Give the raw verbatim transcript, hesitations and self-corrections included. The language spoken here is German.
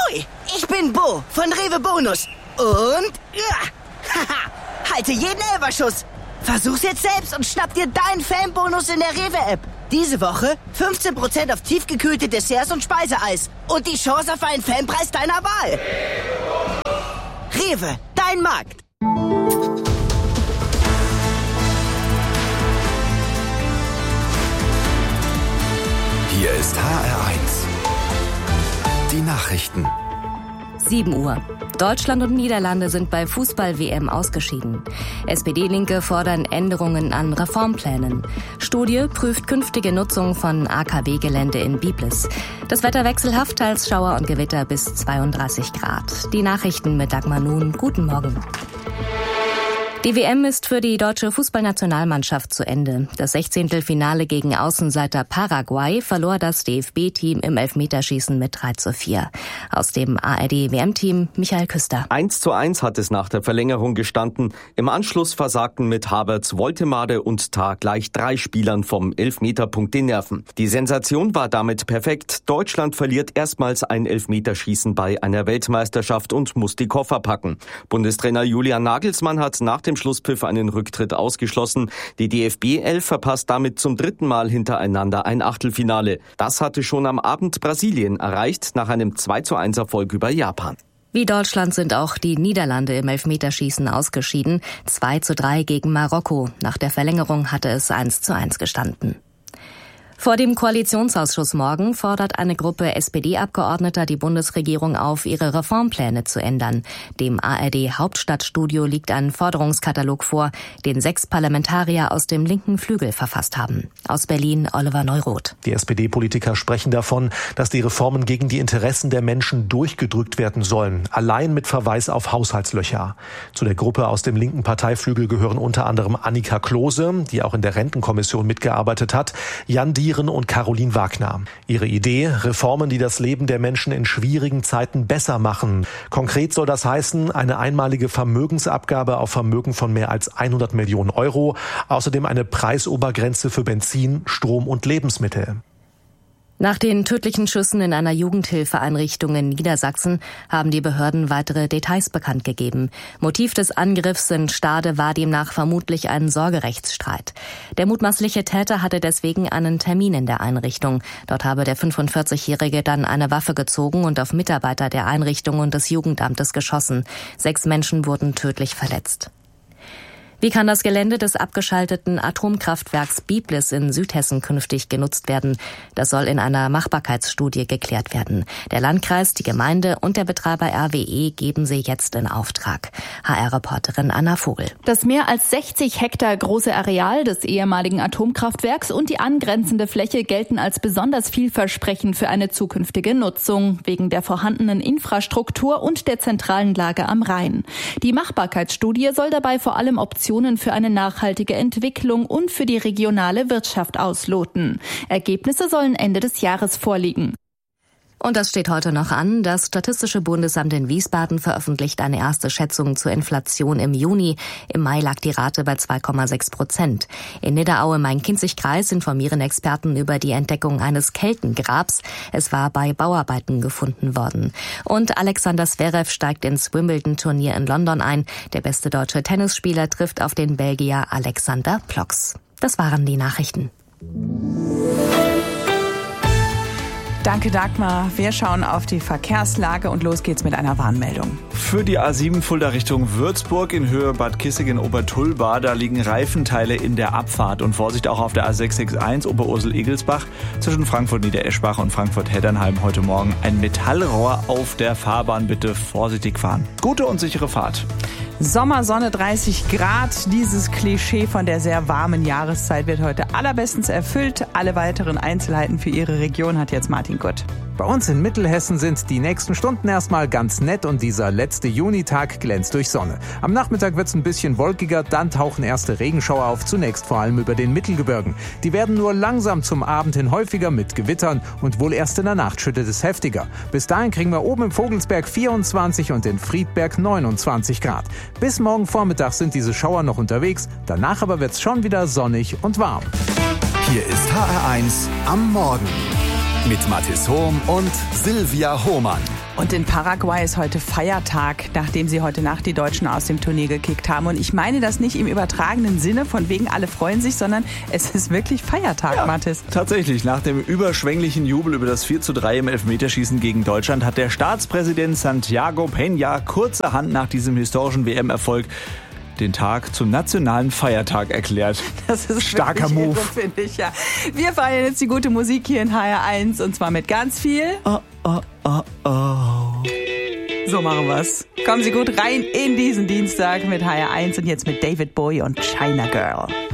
Ahoi, ich bin Bo von Rewe Bonus. Und, ja, haha, halte jeden Elferschuss. Versuch's jetzt selbst und schnapp dir deinen Fanbonus in der Rewe-App. Diese Woche fünfzehn Prozent auf tiefgekühlte Desserts und Speiseeis. Und die Chance auf einen Fanpreis deiner Wahl. Rewe, dein Markt. Hier ist H R eins. Die Nachrichten. sieben Uhr. Deutschland und Niederlande sind bei Fußball-W M ausgeschieden. S P D-Linke fordern Änderungen an Reformplänen. Studie prüft künftige Nutzung von A K W-Gelände in Biblis. Das Wetter wechselhaft, teils Schauer und Gewitter bis zweiunddreißig Grad. Die Nachrichten mit Dagmar Nun. Guten Morgen. Die W M ist für die deutsche Fußballnationalmannschaft zu Ende. Das Sechzehntelfinale gegen Außenseiter Paraguay verlor das D F B-Team im Elfmeterschießen mit drei zu vier. Aus dem A R D-W M-Team Michael Küster. eins zu eins hat es nach der Verlängerung gestanden. Im Anschluss versagten mit Havertz, Woltemade und Tah gleich drei Spielern vom Elfmeterpunkt die Nerven. Die Sensation war damit perfekt. Deutschland verliert erstmals ein Elfmeterschießen bei einer Weltmeisterschaft und muss die Koffer packen. Bundestrainer Julian Nagelsmann hat nach dem Schlusspfiff einen Rücktritt ausgeschlossen. Die D F B elf verpasst damit zum dritten Mal hintereinander ein Achtelfinale. Das hatte schon am Abend Brasilien erreicht, nach einem zwei zu eins Erfolg über Japan. Wie Deutschland sind auch die Niederlande im Elfmeterschießen ausgeschieden. zwei zu drei gegen Marokko. Nach der Verlängerung hatte es eins zu eins gestanden. Vor dem Koalitionsausschuss morgen fordert eine Gruppe S P D-Abgeordneter die Bundesregierung auf, ihre Reformpläne zu ändern. Dem A R D-Hauptstadtstudio liegt ein Forderungskatalog vor, den sechs Parlamentarier aus dem linken Flügel verfasst haben. Aus Berlin Oliver Neuroth. Die S P D-Politiker sprechen davon, dass die Reformen gegen die Interessen der Menschen durchgedrückt werden sollen, allein mit Verweis auf Haushaltslöcher. Zu der Gruppe aus dem linken Parteiflügel gehören unter anderem Annika Klose, die auch in der Rentenkommission mitgearbeitet hat, Jan Dieren und Caroline Wagner. Ihre Idee: Reformen, die das Leben der Menschen in schwierigen Zeiten besser machen. Konkret soll das heißen, eine einmalige Vermögensabgabe auf Vermögen von mehr als hundert Millionen Euro, außerdem eine Preisobergrenze für Benzin, Strom und Lebensmittel. Nach den tödlichen Schüssen in einer Jugendhilfeeinrichtung in Niedersachsen haben die Behörden weitere Details bekannt gegeben. Motiv des Angriffs in Stade war demnach vermutlich ein Sorgerechtsstreit. Der mutmaßliche Täter hatte deswegen einen Termin in der Einrichtung. Dort habe der fünfundvierzigjährige dann eine Waffe gezogen und auf Mitarbeiter der Einrichtung und des Jugendamtes geschossen. Sechs Menschen wurden tödlich verletzt. Wie kann das Gelände des abgeschalteten Atomkraftwerks Biblis in Südhessen künftig genutzt werden? Das soll in einer Machbarkeitsstudie geklärt werden. Der Landkreis, die Gemeinde und der Betreiber R W E geben sie jetzt in Auftrag. H R-Reporterin Anna Vogel. Das mehr als sechzig Hektar große Areal des ehemaligen Atomkraftwerks und die angrenzende Fläche gelten als besonders vielversprechend für eine zukünftige Nutzung, wegen der vorhandenen Infrastruktur und der zentralen Lage am Rhein. Die Machbarkeitsstudie soll dabei vor allem Optionen für eine nachhaltige Entwicklung und für die regionale Wirtschaft ausloten. Ergebnisse sollen Ende des Jahres vorliegen. Und das steht heute noch an. Das Statistische Bundesamt in Wiesbaden veröffentlicht eine erste Schätzung zur Inflation im Juni. Im Mai lag die Rate bei zwei Komma sechs Prozent. In Niederaue im Main-Kinzig-Kreis informieren Experten über die Entdeckung eines Keltengrabs. Es war bei Bauarbeiten gefunden worden. Und Alexander Zverev steigt ins Wimbledon-Turnier in London ein. Der beste deutsche Tennisspieler trifft auf den Belgier Alexander Plox. Das waren die Nachrichten. Danke, Dagmar. Wir schauen auf die Verkehrslage und los geht's mit einer Warnmeldung. Für die A sieben Fulda Richtung Würzburg in Höhe Bad Kissingen-Obertullbach, da liegen Reifenteile in der Abfahrt. Und Vorsicht auch auf der A sechs sechs eins Oberursel-Egelsbach zwischen Frankfurt-Niedereschbach und Frankfurt-Heddernheim heute Morgen ein Metallrohr auf der Fahrbahn. Bitte vorsichtig fahren. Gute und sichere Fahrt. Sommersonne, dreißig Grad. Dieses Klischee von der sehr warmen Jahreszeit wird heute allerbestens erfüllt. Alle weiteren Einzelheiten für Ihre Region hat jetzt Martin Gott. Bei uns in Mittelhessen sind die nächsten Stunden erstmal ganz nett und dieser letzte Junitag glänzt durch Sonne. Am Nachmittag wird's ein bisschen wolkiger, dann tauchen erste Regenschauer auf, zunächst vor allem über den Mittelgebirgen. Die werden nur langsam zum Abend hin häufiger mit Gewittern und wohl erst in der Nacht schüttet es heftiger. Bis dahin kriegen wir oben im Vogelsberg vierundzwanzig und in Friedberg neunundzwanzig Grad. Bis morgen Vormittag sind diese Schauer noch unterwegs, danach aber wird's schon wieder sonnig und warm. Hier ist H R eins am Morgen. Mit Mathis Hohm und Silvia Hohmann. Und in Paraguay ist heute Feiertag, nachdem sie heute Nacht die Deutschen aus dem Turnier gekickt haben. Und ich meine das nicht im übertragenen Sinne, von wegen alle freuen sich, sondern es ist wirklich Feiertag, ja, Mathis. Tatsächlich, nach dem überschwänglichen Jubel über das vier zu drei im Elfmeterschießen gegen Deutschland hat der Staatspräsident Santiago Peña kurzerhand nach diesem historischen W M-Erfolg den Tag zum nationalen Feiertag erklärt. Das ist starker Move, finde ich, ja. Wir feiern jetzt die gute Musik hier in H R eins und zwar mit ganz viel Oh, oh, oh, oh. So machen wir's. Kommen Sie gut rein in diesen Dienstag mit H R eins und jetzt mit David Bowie und China Girl.